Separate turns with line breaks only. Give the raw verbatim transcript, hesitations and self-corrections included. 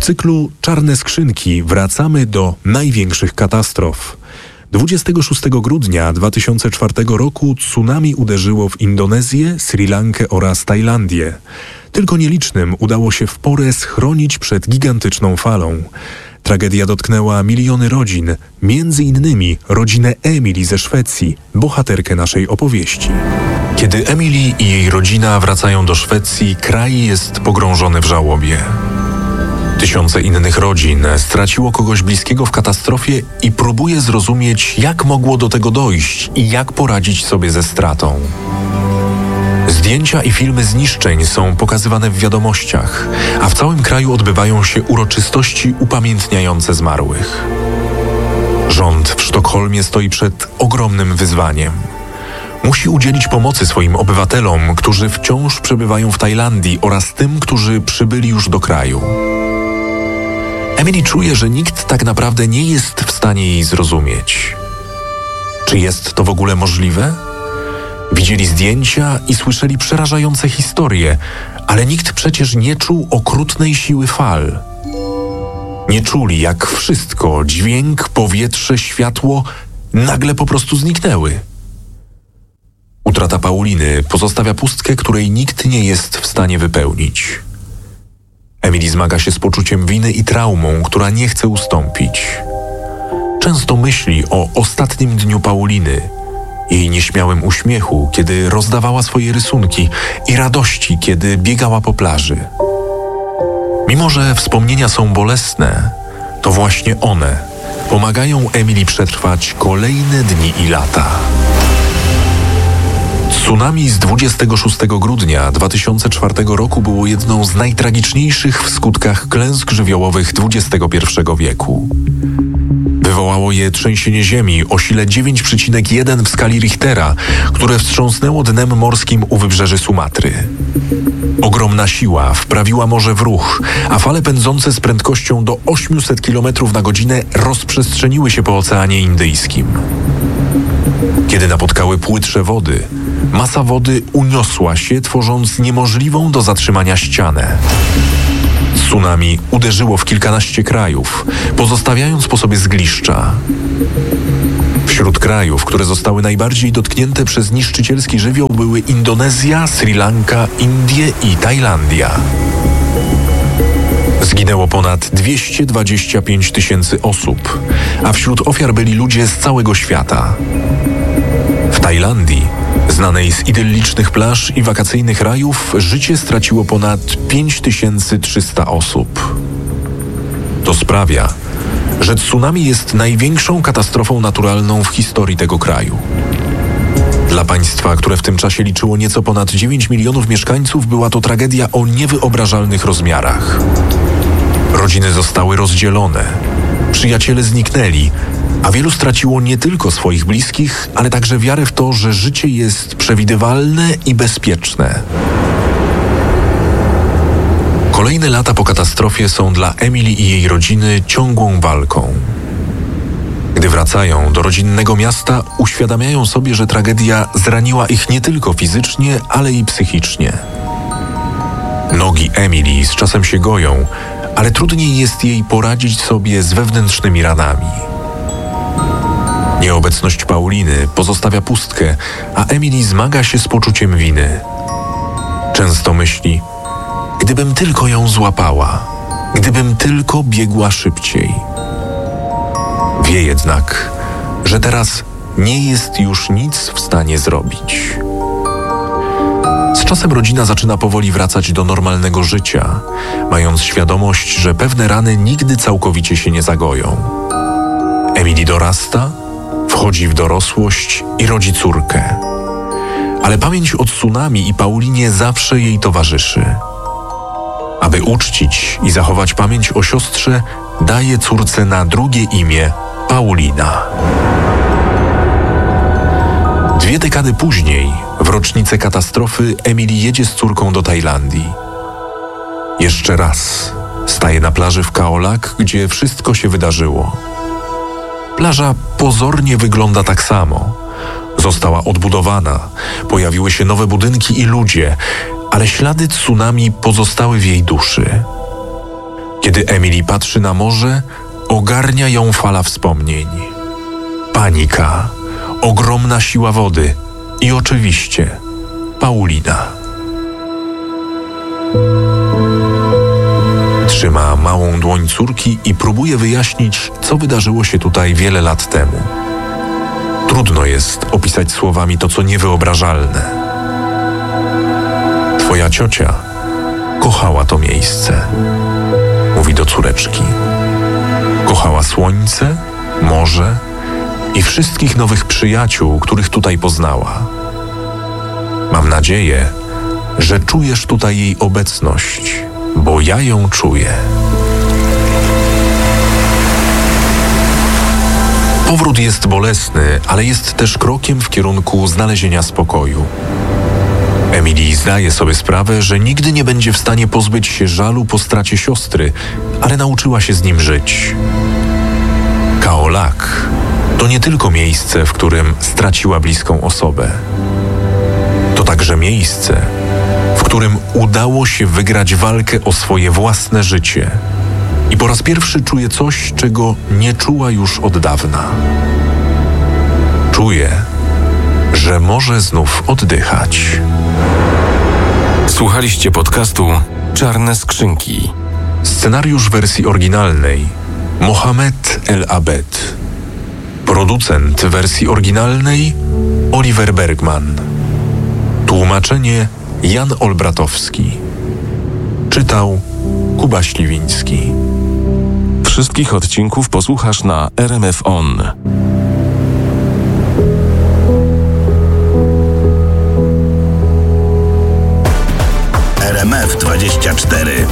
cyklu Czarne skrzynki wracamy do największych katastrof. dwudziestego szóstego grudnia dwa tysiące czwartego roku tsunami uderzyło w Indonezję, Sri Lankę oraz Tajlandię. Tylko nielicznym udało się w porę schronić przed gigantyczną falą. Tragedia dotknęła miliony rodzin, między innymi rodzinę Emily ze Szwecji, bohaterkę naszej opowieści. Kiedy Emily i jej rodzina wracają do Szwecji, kraj jest pogrążony w żałobie. Tysiące innych rodzin straciło kogoś bliskiego w katastrofie i próbuje zrozumieć, jak mogło do tego dojść i jak poradzić sobie ze stratą. Zdjęcia i filmy zniszczeń są pokazywane w wiadomościach, a w całym kraju odbywają się uroczystości upamiętniające zmarłych. Rząd w Sztokholmie stoi przed ogromnym wyzwaniem. Musi udzielić pomocy swoim obywatelom, którzy wciąż przebywają w Tajlandii, oraz tym, którzy przybyli już do kraju. Emily czuje, że nikt tak naprawdę nie jest w stanie jej zrozumieć. Czy jest to w ogóle możliwe? Widzieli zdjęcia i słyszeli przerażające historie, ale nikt przecież nie czuł okrutnej siły fal. Nie czuli, jak wszystko, dźwięk, powietrze, światło, nagle po prostu zniknęły. Utrata Pauliny pozostawia pustkę, której nikt nie jest w stanie wypełnić. Emily zmaga się z poczuciem winy i traumą, która nie chce ustąpić. Często myśli o ostatnim dniu Pauliny, jej nieśmiałym uśmiechu, kiedy rozdawała swoje rysunki, i radości, kiedy biegała po plaży. Mimo że wspomnienia są bolesne, to właśnie one pomagają Emily przetrwać kolejne dni i lata. Tsunami z dwudziestego szóstego grudnia dwa tysiące czwartego roku było jedną z najtragiczniejszych w skutkach klęsk żywiołowych dwudziestego pierwszego wieku. Wywołało je trzęsienie ziemi o sile dziewięć przecinek jeden w skali Richtera, które wstrząsnęło dnem morskim u wybrzeży Sumatry. Ogromna siła wprawiła morze w ruch, a fale pędzące z prędkością do osiemset kilometrów na godzinę rozprzestrzeniły się po Oceanie Indyjskim. Kiedy napotkały płytsze wody, masa wody uniosła się, tworząc niemożliwą do zatrzymania ścianę. Tsunami uderzyło w kilkanaście krajów, pozostawiając po sobie zgliszcza. Wśród krajów, które zostały najbardziej dotknięte przez niszczycielski żywioł, były Indonezja, Sri Lanka, Indie i Tajlandia. Zginęło ponad dwieście dwadzieścia pięć tysięcy osób, a wśród ofiar byli ludzie z całego świata. W Tajlandii, znanej z idyllicznych plaż i wakacyjnych rajów, życie straciło ponad pięć tysięcy trzysta osób. To sprawia, że tsunami jest największą katastrofą naturalną w historii tego kraju. Dla państwa, które w tym czasie liczyło nieco ponad dziewięć milionów mieszkańców, była to tragedia o niewyobrażalnych rozmiarach. Rodziny zostały rozdzielone, przyjaciele zniknęli, a wielu straciło nie tylko swoich bliskich, ale także wiarę w to, że życie jest przewidywalne i bezpieczne. Kolejne lata po katastrofie są dla Emily i jej rodziny ciągłą walką. Gdy wracają do rodzinnego miasta, uświadamiają sobie, że tragedia zraniła ich nie tylko fizycznie, ale i psychicznie. Nogi Emily z czasem się goją, ale trudniej jest jej poradzić sobie z wewnętrznymi ranami. Nieobecność Pauliny pozostawia pustkę, a Emily zmaga się z poczuciem winy. Często myśli: gdybym tylko ją złapała, gdybym tylko biegła szybciej. Wie jednak, że teraz nie jest już nic w stanie zrobić. Z czasem rodzina zaczyna powoli wracać do normalnego życia, mając świadomość, że pewne rany nigdy całkowicie się nie zagoją. Emily dorasta, wchodzi w dorosłość i rodzi córkę. Ale pamięć o tsunami i Paulinie zawsze jej towarzyszy. Aby uczcić i zachować pamięć o siostrze, daje córce na drugie imię Paulina. Dwie dekady później, w rocznicę katastrofy, Emily jedzie z córką do Tajlandii. Jeszcze raz staje na plaży w Khao Lak, gdzie wszystko się wydarzyło. Plaża pozornie wygląda tak samo. Została odbudowana, pojawiły się nowe budynki i ludzie, ale ślady tsunami pozostały w jej duszy. Kiedy Emily patrzy na morze, ogarnia ją fala wspomnień. Panika, ogromna siła wody i oczywiście Paulina. Trzyma małą dłoń córki i próbuje wyjaśnić, co wydarzyło się tutaj wiele lat temu. Trudno jest opisać słowami to, co niewyobrażalne. Twoja ciocia kochała to miejsce, mówi do córeczki. Kochała słońce, morze i wszystkich nowych przyjaciół, których tutaj poznała. Mam nadzieję, że czujesz tutaj jej obecność, bo ja ją czuję. Powrót jest bolesny, ale jest też krokiem w kierunku znalezienia spokoju. Emily zdaje sobie sprawę, że nigdy nie będzie w stanie pozbyć się żalu po stracie siostry, ale nauczyła się z nim żyć. Khao Lak to nie tylko miejsce, w którym straciła bliską osobę. To także miejsce, w którym udało się wygrać walkę o swoje własne życie. I po raz pierwszy czuje coś, czego nie czuła już od dawna. Czuje, że może znów oddychać.
Słuchaliście podcastu Czarne Skrzynki.
Scenariusz wersji oryginalnej Mohamed El Abed. Producent wersji oryginalnej Oliver Bergman. Tłumaczenie Jan Olbratowski. Czytał Kuba Śliwiński.
Wszystkich odcinków posłuchasz na R M F On.
R M F dwadzieścia cztery.